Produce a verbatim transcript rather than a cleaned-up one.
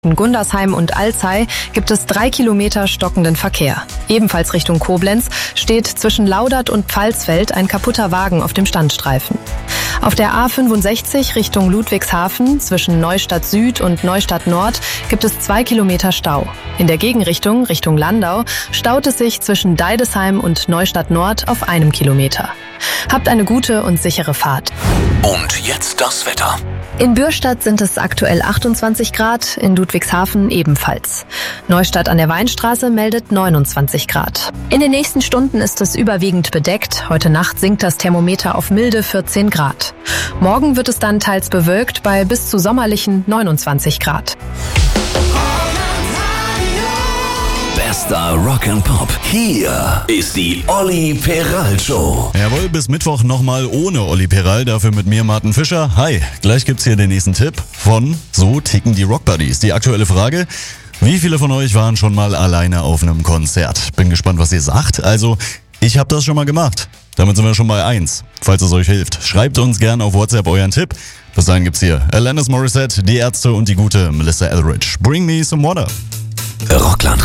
In Gundersheim und Alzey gibt es drei Kilometer stockenden Verkehr. Ebenfalls Richtung Koblenz steht zwischen Laudert und Pfalzfeld ein kaputter Wagen auf dem Standstreifen. Auf der A fünfundsechzig Richtung Ludwigshafen zwischen Neustadt Süd und Neustadt Nord gibt es zwei Kilometer Stau. In der Gegenrichtung Richtung Landau staut es sich zwischen Deidesheim und Neustadt Nord auf einem Kilometer. Habt eine gute und sichere Fahrt. Und jetzt das Wetter. In Bürstadt sind es aktuell achtundzwanzig Grad, in Ludwigshafen ebenfalls. Neustadt an der Weinstraße meldet neunundzwanzig Grad. In den nächsten Stunden ist es überwiegend bedeckt. Heute Nacht sinkt das Thermometer auf milde vierzehn Grad. Morgen wird es dann teils bewölkt bei bis zu sommerlichen neunundzwanzig Grad. Bester Rock'n'Pop. Hier ist die Olli Peral Show. Jawohl, bis Mittwoch nochmal ohne Olli Peral, dafür mit mir, Martin Fischer. Hi, gleich gibt's hier den nächsten Tipp von So ticken die Rockbuddies. Die aktuelle Frage: Wie viele von euch waren schon mal alleine auf einem Konzert? Bin gespannt, was ihr sagt. Also, ich habe das schon mal gemacht. Damit sind wir schon bei eins. Falls es euch hilft, schreibt uns gerne auf WhatsApp euren Tipp. Bis dahin gibt's hier Alanis Morissette, die Ärzte und die gute Melissa Etheridge. Bring me some water. Rockland